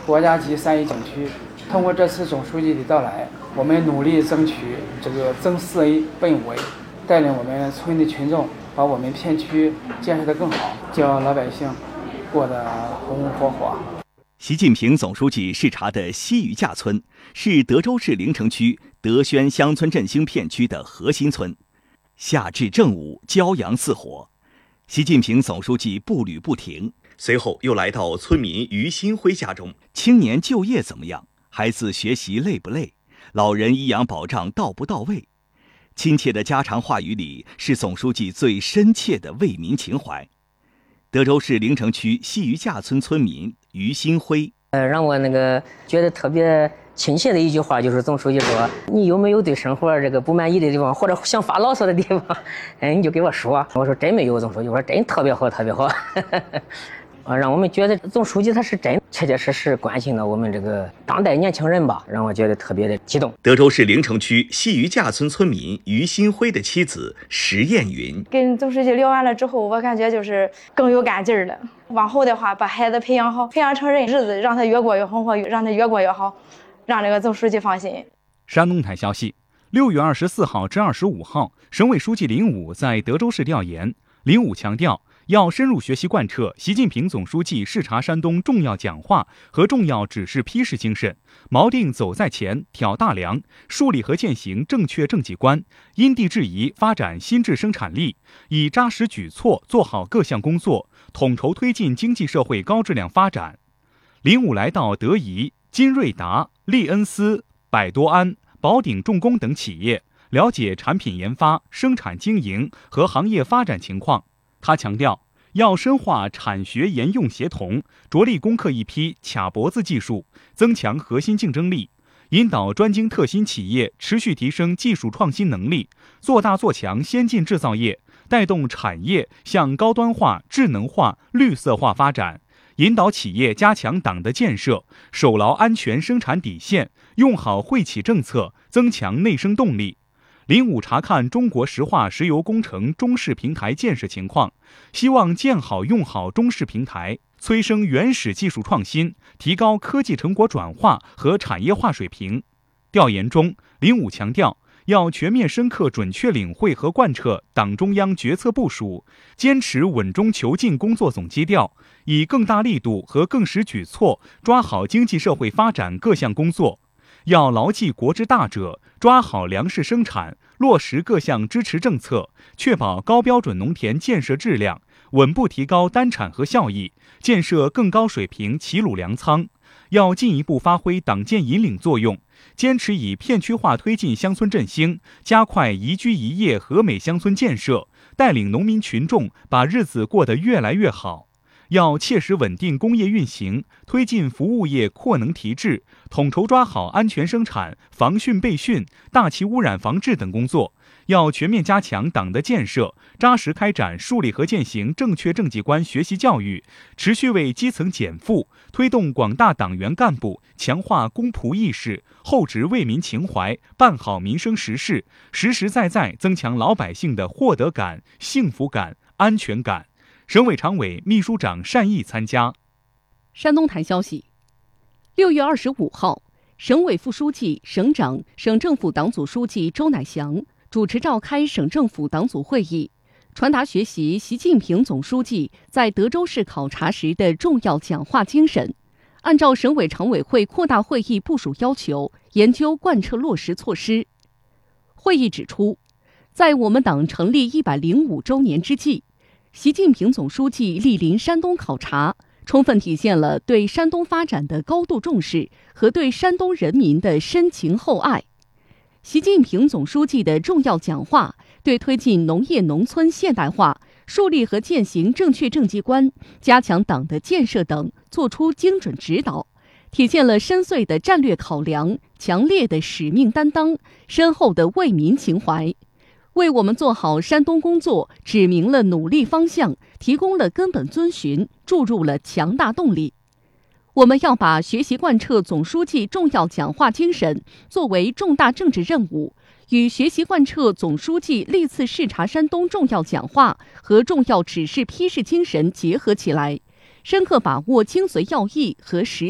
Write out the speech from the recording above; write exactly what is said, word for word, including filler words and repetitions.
国家级三一景区。通过这次总书记的到来，我们努力争取这个增四 A 奔五 A， 带领我们村的群众把我们片区建设得更好，叫老百姓过得红红火火。 习近平总书记视察的西余架村是德州市临城区德宣乡村振兴片区的核心村。夏至正午，骄阳似火，习近平总书记步履不停，随后又来到村民于新辉家中。青年就业怎么样？孩子学习累不累？老人医养保障到不到位？亲切的家常话语里是总书记最深切的为民情怀。德州市临城区西余架村村民于新辉， 呃，让我那个觉得特别亲切的一句话就是总书记说：“你有没有对生活这个不满意的地方，或者想发牢骚的地方，哎，你就给我说。”我说真没有，总书记，我说真特别好，特别好。啊，让我们觉得总书记他是真切切实实关心了我们这个当代年轻人吧，让我觉得特别的激动。 德州市临城区西余架村村民于新辉的妻子石艳云， 跟总书记聊完了之后，我感觉就是更有干劲儿了。往后的话，把孩子培养好，培养成人，日子让他越过越红火，让他越过越好，让这个总书记放心。 山东台消息，六月二十四号至二十五号，省委书记林武在德州市调研。林武强调，要深入学习贯彻习近平总书记视察山东重要讲话和重要指示批示精神，锚定走在前、挑大梁，树立和践行正确政绩观，因地制宜发展新质生产力，以扎实举措做好各项工作，统筹推进经济社会高质量发展。林武来到德仪、金瑞达、利恩斯、百多安、宝鼎重工等企业，了解产品研发、生产经营和行业发展情况。他强调，要深化产学研用协同，着力攻克一批卡脖子技术，增强核心竞争力，引导专精特新企业持续提升技术创新能力，做大做强先进制造业，带动产业向高端化、智能化、绿色化发展，引导企业加强党的建设，守牢安全生产底线，用好惠企政策，增强内生动力。林武查看中国石化石油工程中试平台建设情况，希望建好用好中试平台，催生原始技术创新，提高科技成果转化和产业化水平。调研中，林武强调，要全面深刻准确领会和贯彻党中央决策部署，坚持稳中求进工作总基调，以更大力度和更实举措抓好经济社会发展各项工作。要牢记国之大者，抓好粮食生产，落实各项支持政策，确保高标准农田建设质量，稳步提高单产和效益，建设更高水平齐鲁粮仓。要进一步发挥党建引领作用，坚持以片区化推进乡村振兴，加快宜居宜业和美乡村建设，带领农民群众把日子过得越来越好。要切实稳定工业运行，推进服务业扩能提质，统筹抓好安全生产、防汛备汛、大气污染防治等工作。要全面加强党的建设，扎实开展树立和践行正确政绩观学习教育，持续为基层减负，推动广大党员干部强化公仆意识，厚植为民情怀，办好民生实事，实实在在增强老百姓的获得感、幸福感、安全感。省委常委、秘书长单毅参加。 山东台消息，六月二十五号，省委副书记、省长、省政府党组书记周乃祥主持召开省政府党组会议，传达学习习近平总书记在德州市考察时的重要讲话精神，按照省委常委会扩大会议部署要求，研究贯彻落实措施。会议指出，在我们党成立一百零五周年之际，习近平总书记莅临山东考察，充分体现了对山东发展的高度重视和对山东人民的深情厚爱。习近平总书记的重要讲话对推进农业农村现代化、树立和践行正确政绩观、加强党的建设等作出精准指导，体现了深邃的战略考量、强烈的使命担当、深厚的为民情怀，为我们做好山东工作指明了努力方向，提供了根本遵循，注入了强大动力。我们要把学习贯彻总书记重要讲话精神作为重大政治任务，与学习贯彻总书记历次视察山东重要讲话和重要指示批示精神结合起来，深刻把握精髓要义和实